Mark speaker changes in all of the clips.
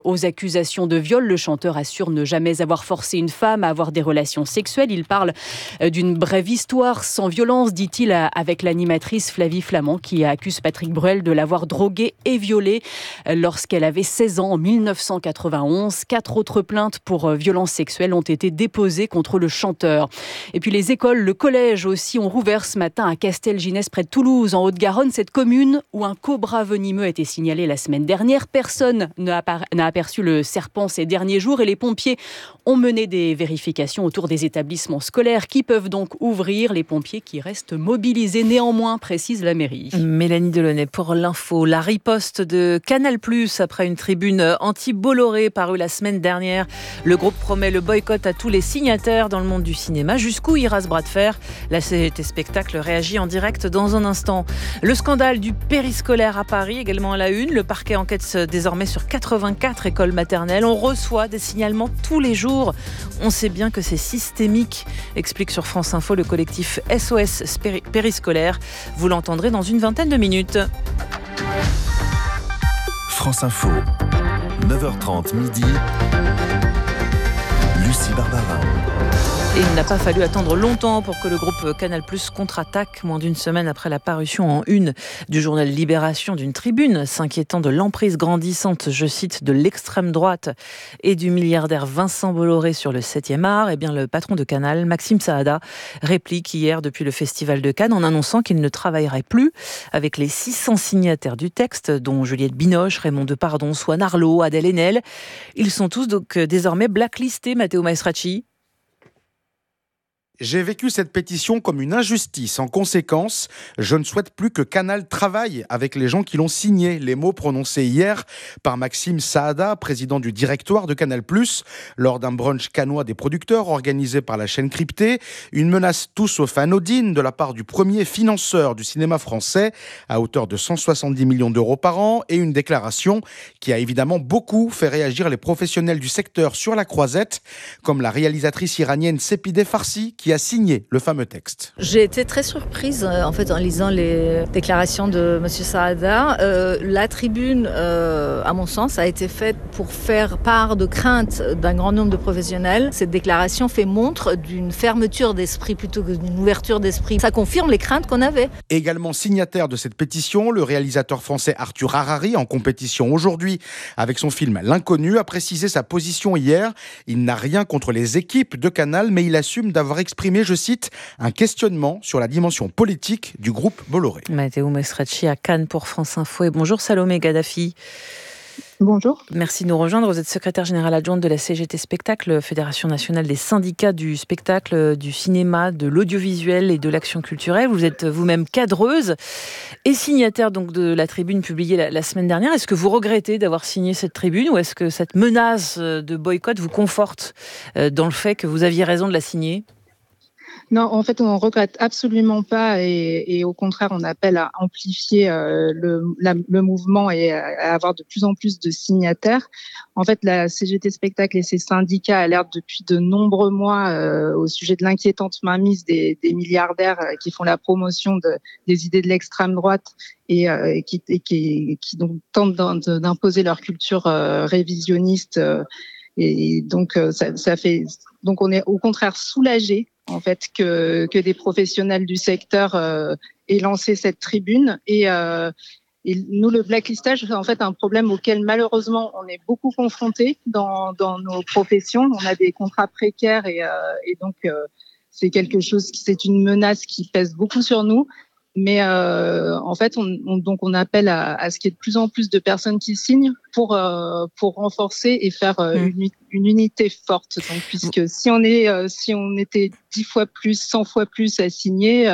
Speaker 1: Aux accusations de viol, le chanteur assure ne jamais avoir forcé une femme à avoir des relations sexuelles. Il parle d'une brève histoire sans violence, dit-il, avec l'animatrice Flavie Flament, qui accuse Patrick Bruel de l'avoir droguée et violée lorsqu'elle avait 16 ans en 1991. 4 autres plaintes pour violences sexuelles ont été déposées contre le chanteur. Et puis les écoles, le collège aussi, ont rouvert ce matin à Castelginest, près de Toulouse, en Haute-Garonne, cette commune où un cobra venimeux a été signalé la semaine dernière. Personne n'a aperçu le serpent ces derniers jours et les pompiers ont mené des vérifications autour des établissements scolaires qui peuvent donc ouvrir. Les pompiers qui restent mobilisés néanmoins, précise la mairie.
Speaker 2: Mélanie Delaunay pour l'info. La riposte de Canal+ après une tribune anti-Bolloré parue la semaine dernière. Le groupe promet le boycott à tous les signataires dans le monde du cinéma. Jusqu'où ira ce bras de fer ? La CGT Spectacle réagit en direct dans un instant. Le scandale du périscolaire à Paris, également à la une. Le parquet enquête désormais sur 84 écoles maternelles. On reçoit des signalements tous les jours. On sait bien que c'est systémique, explique sur France Info le collectif SOS Périscolaire. Vous l'entendrez dans une vingtaine de minutes.
Speaker 3: France Info, 9h30 midi. Lucie Barbarin.
Speaker 2: Et il n'a pas fallu attendre longtemps pour que le groupe Canal+ contre-attaque, moins d'une semaine après la parution en une du journal Libération d'une tribune s'inquiétant de l'emprise grandissante, je cite, de l'extrême droite et du milliardaire Vincent Bolloré sur le 7e art. Eh bien, le patron de Canal, Maxime Saada, réplique hier depuis le Festival de Cannes en annonçant qu'il ne travaillerait plus avec les 600 signataires du texte, dont Juliette Binoche, Raymond Depardon, Swan Arlo, Adèle Haenel. Ils sont tous donc désormais blacklistés, Matteo Maestracci.
Speaker 4: J'ai vécu cette pétition comme une injustice. En conséquence, je ne souhaite plus que Canal travaille avec les gens qui l'ont signé. Les mots prononcés hier par Maxime Saada, président du directoire de Canal+, lors d'un brunch cannois des producteurs organisé par la chaîne cryptée. Une menace tout sauf anodine de la part du premier financeur du cinéma français à hauteur de 170 millions d'euros par an et une déclaration qui a évidemment beaucoup fait réagir les professionnels du secteur sur la croisette, comme la réalisatrice iranienne Sepideh Farsi qui a signé le fameux texte.
Speaker 5: J'ai été très surprise en fait en lisant les déclarations de Monsieur Saada. La tribune, à mon sens, a été faite pour faire part de craintes d'un grand nombre de professionnels. Cette déclaration fait montre d'une fermeture d'esprit plutôt que d'une ouverture d'esprit. Ça confirme les craintes qu'on avait.
Speaker 4: Également signataire de cette pétition, le réalisateur français Arthur Harari, en compétition aujourd'hui avec son film L'Inconnu, a précisé sa position hier. Il n'a rien contre les équipes de Canal, mais il assume d'avoir exprimé, je cite, un questionnement sur la dimension politique du groupe Bolloré.
Speaker 2: Matteo Maestracci à Cannes pour France Info. Et bonjour Salomé Gaddafi.
Speaker 6: Bonjour.
Speaker 2: Merci de nous rejoindre. Vous êtes secrétaire générale adjointe de la CGT Spectacle, Fédération nationale des syndicats du spectacle, du cinéma, de l'audiovisuel et de l'action culturelle. Vous êtes vous-même cadreuse et signataire donc de la tribune publiée la semaine dernière. Est-ce que vous regrettez d'avoir signé cette tribune ou est-ce que cette menace de boycott vous conforte dans le fait que vous aviez raison de la signer ?
Speaker 6: Non, en fait, on ne regrette absolument pas et au contraire, on appelle à amplifier le mouvement et à avoir de plus en plus de signataires. En fait, la CGT Spectacle et ses syndicats alertent depuis de nombreux mois au sujet de l'inquiétante mainmise des milliardaires qui font la promotion des idées de l'extrême droite et qui donc tentent d'imposer leur culture révisionniste. Et donc, ça fait. Donc, on est au contraire soulagés en fait que des professionnels du secteur aient lancé cette tribune et nous, le blacklistage, c'est en fait un problème auquel malheureusement on est beaucoup confrontés dans nos professions. On a des contrats précaires et donc c'est quelque chose c'est une menace qui pèse beaucoup sur nous. Mais en fait, on appelle à ce qu'il y ait de plus en plus de personnes qui signent pour renforcer et faire une unité forte. Donc, puisque si on était 10 fois plus, 100 fois plus à signer,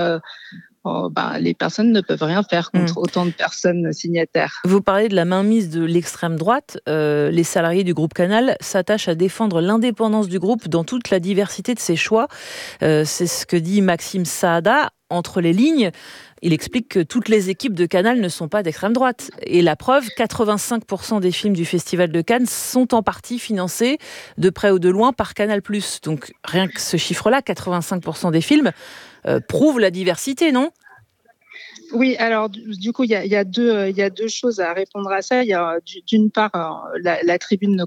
Speaker 6: les personnes ne peuvent rien faire contre autant de personnes signataires.
Speaker 2: Vous parlez de la mainmise de l'extrême droite. Les salariés du groupe Canal s'attachent à défendre l'indépendance du groupe dans toute la diversité de ses choix. C'est ce que dit Maxime Saada. Entre les lignes, il explique que toutes les équipes de Canal ne sont pas d'extrême droite. Et la preuve, 85% des films du Festival de Cannes sont en partie financés, de près ou de loin, par Canal+. Donc rien que ce chiffre-là, 85% des films, prouve la diversité, non ?
Speaker 6: Oui, alors du coup, il y a deux choses à répondre à ça. Il y a d'une part la tribune ne